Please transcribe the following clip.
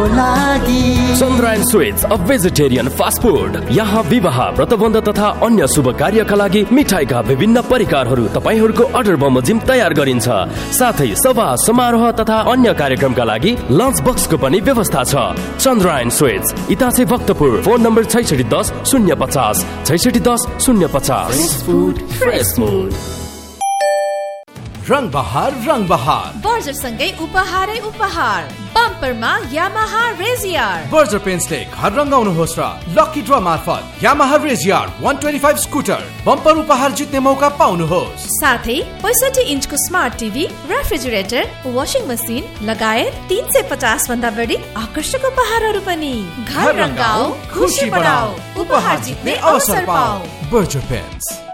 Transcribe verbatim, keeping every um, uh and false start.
Chandrayaan sweets a vegetarian fast food. यहाँ विवाह, व्रतबन्ध तथा अन्य शुभ कार्यका लागि मिठाईका विभिन्न परिकारहरू तपाईहरूको अर्डर बमोजिम तयार गरिन्छ। साथै सभा समारोह तथा अन्य कार्यक्रमका लागि लन्च बक्सको पनि व्यवस्था छ। Chandrayaan sweets, इटासे Bhaktapur. Phone number छैसठी दस शून्य पचास छैसठी दस शून्य पचास। Fresh food. रंग बहार रंग बहार बर्जर सँगै उपहारै उपहार। बम्परमा यामाहा रेजियर। बर्जर पेन्ट्सले घर रंगाउनुहोस् र लकी ड्र मार्फत यामाहा रेजियर एक सौ पच्चीस स्कुटर बम्पर उपहार जित्ने मौका पाउनुहोस्। साथै पैंसठी इन्चको smart TV, refrigerator, washing machine लगायत तीन सय पचास भन्दा बढी आकर्षक उपहारहरू पनि। घर रंगाऊ, खुशी बढाऊ, उपहार जित्ने अवसर पाऊ। Berger paints.